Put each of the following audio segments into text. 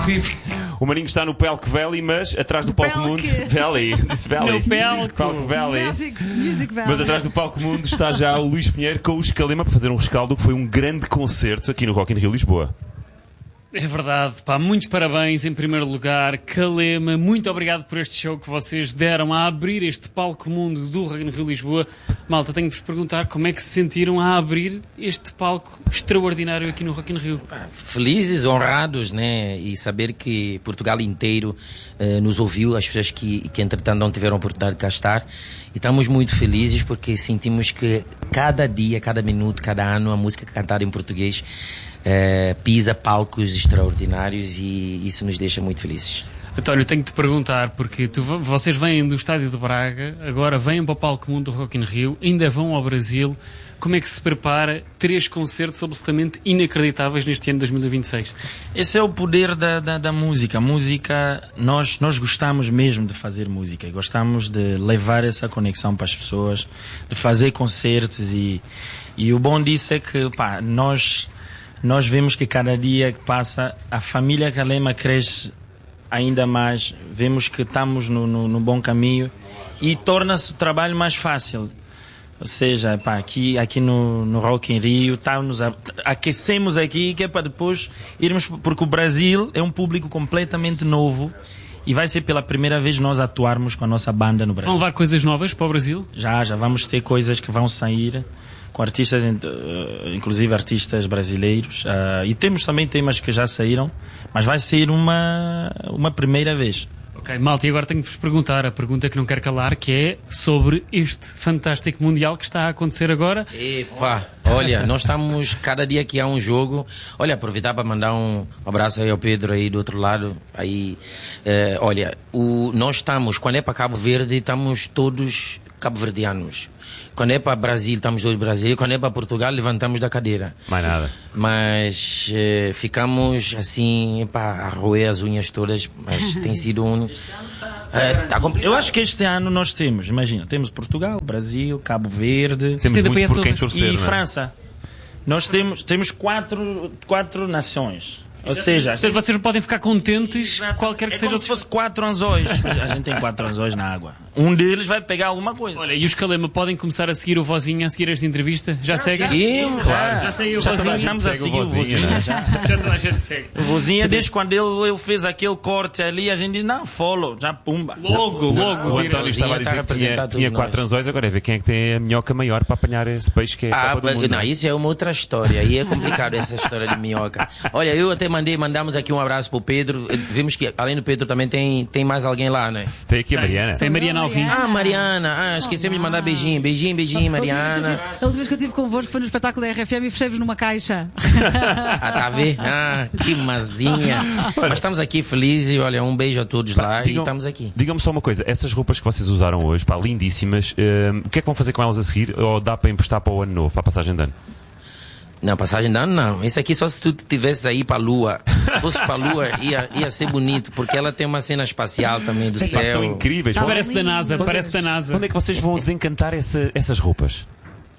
O Maninho está no Palco Valley, mas atrás do Palco Mundo. Valley, disse Valley. No Palco Valley. Music Valley. Mas atrás do Palco Mundo está já o Luís Pinheiro com o Escalema para fazer um rescaldo que foi um grande concerto aqui no Rock in Rio Lisboa. É verdade, pá, muitos parabéns em primeiro lugar, Calema, muito obrigado por este show que vocês deram a abrir este palco mundo do Rock in Rio Lisboa. Malta, tenho de vos perguntar como é que se sentiram a abrir este palco extraordinário aqui no Rock in Rio. Felizes, honrados, né? E saber que Portugal inteiro nos ouviu, as pessoas que entretanto não tiveram a oportunidade de cá estar. E estamos muito felizes porque sentimos que cada dia, cada minuto, cada ano a música cantada em português pisa palcos extraordinários e isso nos deixa muito felizes. António, tenho de te perguntar, porque vocês vêm do Estádio de Braga, agora vêm para o Palco Mundo do Rock in Rio, ainda vão ao Brasil. Como é que se prepara 3 concertos absolutamente inacreditáveis neste ano de 2026? Esse é o poder da música. A música, nós gostamos mesmo de fazer música. Gostamos de levar essa conexão para as pessoas, de fazer concertos e o bom disso é que nós vemos que cada dia que passa a família Calema cresce ainda mais, vemos que estamos no bom caminho e torna-se o trabalho mais fácil. Ou seja, aqui no Rock in Rio aquecemos aqui que é para depois irmos, porque o Brasil é um público completamente novo e vai ser pela primeira vez nós atuarmos com a nossa banda no Brasil. Vão levar coisas novas para o Brasil? Já vamos ter coisas que vão sair com artistas, inclusive artistas brasileiros, e temos também temas que já saíram, mas vai ser uma primeira vez. Ok, malta, e agora tenho de vos perguntar a pergunta que não quero calar, que é sobre este fantástico Mundial que está a acontecer agora. Olha, nós estamos, cada dia que há um jogo, olha, aproveitar para mandar um abraço aí ao Pedro aí do outro lado, aí, nós estamos, quando é para Cabo Verde, estamos todos cabo-verdianos. Quando é para Brasil, estamos dois brasileiros. Quando é para Portugal, levantamos da cadeira. Mais nada. Mas ficamos assim, a roer as unhas todas. Mas tem sido eu acho que este ano nós temos Portugal, Brasil, Cabo Verde. Temos muito por quem torcer, e França. Nós temos quatro nações. Ou seja, vocês podem ficar contentes, qualquer que seja como se fosse 4 anzóis. A gente tem 4 anzóis na água. Um deles vai pegar alguma coisa. Olha, e os Calema podem começar a seguir o Vozinha, a seguir esta entrevista? Já seguem? Claro. Já seguem o Já Vozinha? estamos a seguir o Vozinha. Já toda a gente segue. O Vozinha, desde quando ele fez aquele corte ali, a gente diz, não, follow, já pumba. Logo. O António estava a dizer que tinha 4 anzóis, agora é ver quem é que tem a minhoca maior para apanhar esse peixe que é a Copa do Mundo. Não, isso é uma outra história. Aí é complicado essa história de minhoca. Olha, eu até mandamos aqui um abraço para o Pedro. Vimos que além do Pedro também tem mais alguém lá, né? Tem aqui a Mariana. Tem Mariana Alvim. Mariana. Esquecemos de mandar beijinho, Mariana. A última vez que eu estive convosco foi no espetáculo da RFM e fechei-vos numa caixa. Tá a ver? Que mazinha. Mas estamos aqui felizes e olha, um beijo a todos lá e estamos aqui. Digam-me só uma coisa, essas roupas que vocês usaram hoje, lindíssimas, o que é que vão fazer com elas a seguir? Ou dá para emprestar para o ano novo, para a passagem de ano? Não, passagem de ano não. Isso aqui só se tu tivesse aí para a Lua. Se fosse para a Lua, ia ser bonito, porque ela tem uma cena espacial também do céu. São incríveis. Parece da NASA, Onde é que vocês vão desencantar essas roupas?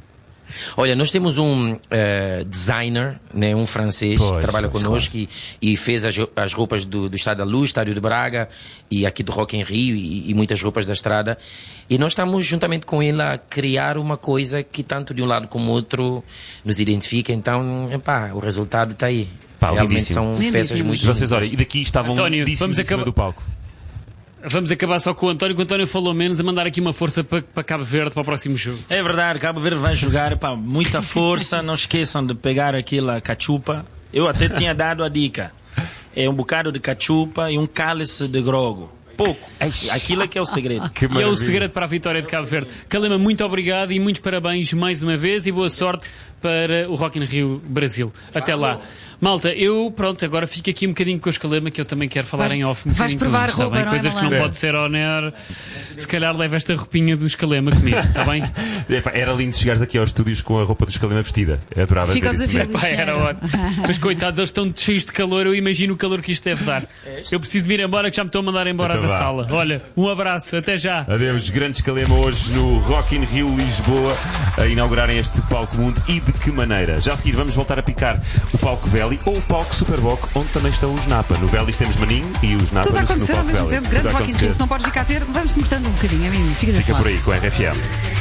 Olha, nós temos um designer, né, um francês que trabalha connosco e fez as roupas do Estádio da Luz, Estádio de Braga e aqui do Rock in Rio e muitas roupas da estrada. E nós estamos juntamente com ele a criar uma coisa que tanto de um lado como outro nos identifica. Então, o resultado está aí. Realmente são peças muito... Vocês, olha, e daqui estavam lindíssimos em cima do palco. Vamos acabar só com o António, que o António falou menos, a mandar aqui uma força para Cabo Verde, para o próximo jogo. É verdade, Cabo Verde vai jogar, muita força, não esqueçam de pegar aquela cachupa. Eu até tinha dado a dica. É um bocado de cachupa e um cálice de grogo. Pouco. Aquilo é que é o segredo. É o segredo para a vitória de Cabo Verde. Calema, muito obrigado e muitos parabéns mais uma vez e boa sorte para o Rock in Rio Brasil. Até lá. Malta, agora fico aqui um bocadinho com os Calema, que eu também quero falar em off. Vais provar roupa, não é? Coisas que não pode ser on air. Se calhar leva esta roupinha dos Calema comigo, está bem? Era lindo chegares aqui aos estúdios com a roupa dos Calema vestida. Eu adorava ver isso. Era ótimo. Mas coitados, eles estão cheios de calor, eu imagino o calor que isto deve dar. Eu preciso de ir embora, que já me estou a mandar embora da sala. Olha, um abraço, até já. Adeus, grandes Calema hoje no Rock in Rio Lisboa, a inaugurarem este Palco Mundo e de que maneira. Já a seguir vamos voltar a picar o Palco Valley. Velli, ou o palco Superboc, onde também estão os Napa. No Vellis temos Maninho e os Napa Tudo a acontecer no ao palco mesmo Velli. tempo. Grande Rock in Rio. Se não podes vir cá ter, vamos-te mostrando um bocadinho. A mim, Fica por aí com a RFM.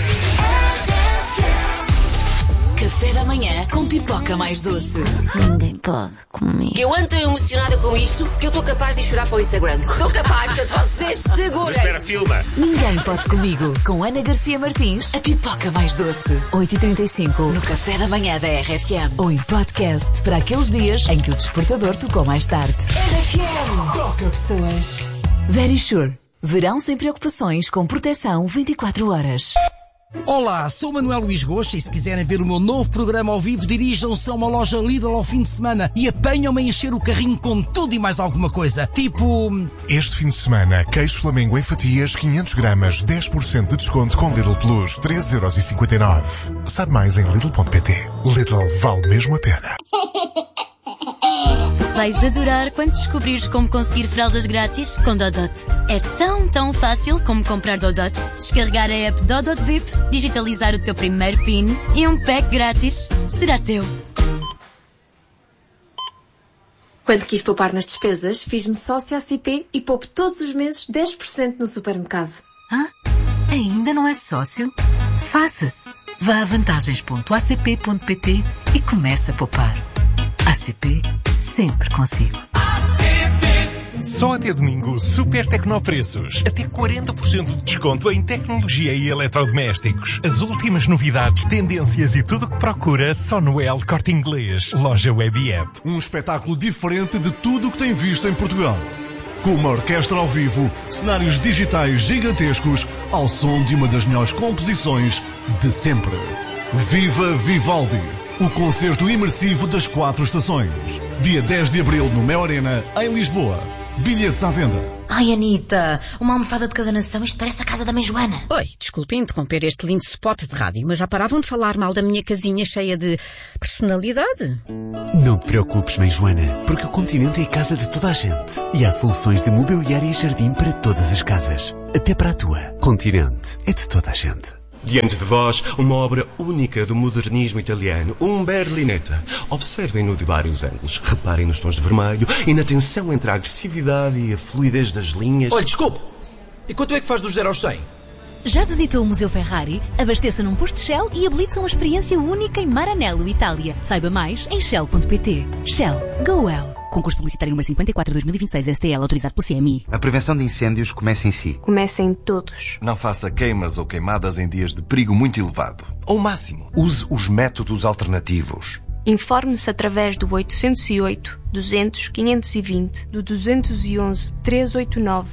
Café da manhã com pipoca mais doce. Ninguém pode comigo. Eu ando tão emocionada com isto que eu estou capaz de chorar para o Instagram. Estou capaz, portanto vocês segurem. Espera, filma. Ninguém pode comigo. Com Ana Garcia Martins, a pipoca mais doce. 8h35 no Café da manhã da RFM. Ou em podcast para aqueles dias em que o despertador tocou mais tarde. RFM. Toca pessoas. Very Sure. Verão sem preocupações com proteção 24 horas. Olá, sou Manuel Luís Gosto e se quiserem ver o meu novo programa ao vivo, dirijam-se a uma loja Lidl ao fim de semana e apanham-me a encher o carrinho com tudo e mais alguma coisa. Tipo... Este fim de semana, queijo Flamengo em fatias, 500 gramas, 10% de desconto com Lidl Plus, 13,59€. Sabe mais em Lidl.pt. Lidl vale mesmo a pena. Vais adorar quando descobrires como conseguir fraldas grátis com Dodot. É tão fácil como comprar Dodot, descarregar a app Dodot VIP, digitalizar o teu primeiro PIN e um pack grátis será teu. Quando quis poupar nas despesas, fiz-me sócia ACP e poupo todos os meses 10% no supermercado. Hã? Ainda não é sócio? Faça-se. Vá a vantagens.acp.pt e comece a poupar. ACP sempre consigo. Só até domingo, super tecnopreços. Até 40% de desconto em tecnologia e eletrodomésticos. As últimas novidades, tendências e tudo o que procura só no El Corte Inglês. Loja Web e App. Um espetáculo diferente de tudo o que tem visto em Portugal. Com uma orquestra ao vivo, cenários digitais gigantescos, ao som de uma das melhores composições de sempre. Viva Vivaldi! O concerto imersivo das 4 estações. Dia 10 de abril no Mel Arena, em Lisboa. Bilhetes à venda. Ai, Anitta, uma almofada de cada nação, isto parece a casa da mãe Joana. Oi, desculpe interromper este lindo spot de rádio, mas já paravam de falar mal da minha casinha cheia de personalidade? Não te preocupes, mãe Joana, porque o Continente é a casa de toda a gente. E há soluções de mobiliário e jardim para todas as casas. Até para a tua. Continente é de toda a gente. Diante de vós, uma obra única do modernismo italiano, um Berlinetta. Observem-no de vários ângulos. Reparem nos tons de vermelho e na tensão entre a agressividade e a fluidez das linhas. Olha, desculpe. E quanto é que faz dos 0 aos 100? Já visitou o Museu Ferrari? Abasteça num posto Shell e habilite-se a uma experiência única em Maranello, Itália. Saiba mais em shell.pt. Shell. Go well. Concurso publicitário número 54/2026 STL, autorizado pelo CMI. A prevenção de incêndios começa em si. Começa em todos. Não faça queimas ou queimadas em dias de perigo muito elevado. Ou máximo. Use os métodos alternativos. Informe-se através do 808 200 520, do 211 389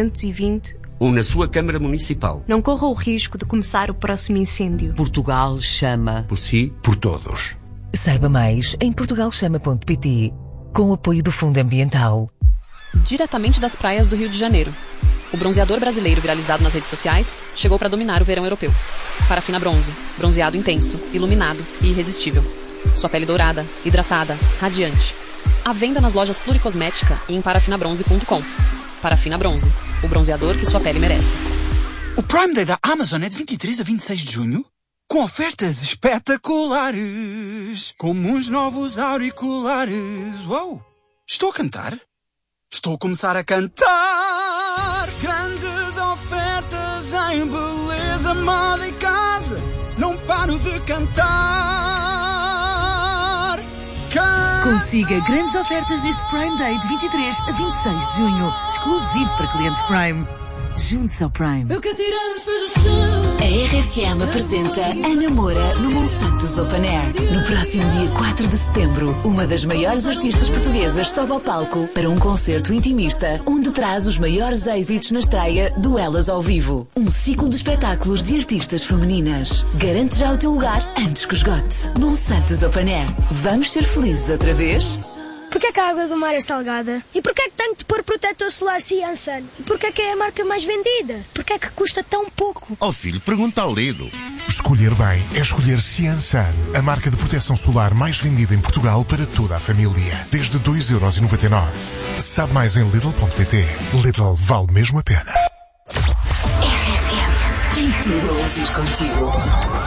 320 ou na sua Câmara Municipal. Não corra o risco de começar o próximo incêndio. Portugal chama. Por si, por todos. Saiba mais em portugalchama.pt, com o apoio do Fundo Ambiental. Diretamente das praias do Rio de Janeiro. O bronzeador brasileiro viralizado nas redes sociais chegou para dominar o verão europeu. Parafina Bronze. Bronzeado intenso, iluminado e irresistível. Sua pele dourada, hidratada, radiante. À venda nas lojas Pluricosmética e em parafinabronze.com. Parafina Bronze. O bronzeador que sua pele merece. O Prime Day da Amazon é de 23 a 26 de junho, com ofertas espetaculares, como uns novos auriculares. Uou! Estou a cantar? Estou a começar a cantar. Grandes ofertas em beleza, moda e casa. Não paro de cantar. Consiga grandes ofertas neste Prime Day de 23 a 26 de junho. Exclusivo para clientes Prime. Junte-se ao Prime. Eu quero tirar os pés do chão. A RFM apresenta Ana Moura no Monsantos Open Air. No próximo dia 4 de setembro, uma das maiores artistas portuguesas sobe ao palco para um concerto intimista, onde traz os maiores êxitos na estreia do Elas ao Vivo. Um ciclo de espetáculos de artistas femininas. Garante já o teu lugar antes que esgote. Monsantos Open Air. Vamos ser felizes outra vez? Porquê que a água do mar é salgada? E porquê que tenho de pôr protetor solar Ciansan? E porquê que é a marca mais vendida? Porquê que custa tão pouco? Oh filho, pergunta ao Lidl. Escolher bem é escolher Ciansan, a marca de proteção solar mais vendida em Portugal para toda a família. Desde 2,99€. Sabe mais em Lidl.pt. Lidl vale mesmo a pena. RFM tem tudo a ouvir contigo.